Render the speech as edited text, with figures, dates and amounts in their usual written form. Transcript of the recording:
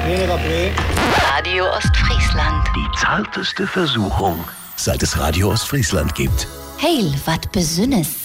Radio Ostfriesland. Die zarteste Versuchung, seit es Radio Ostfriesland gibt. Heil, wat Besünnes.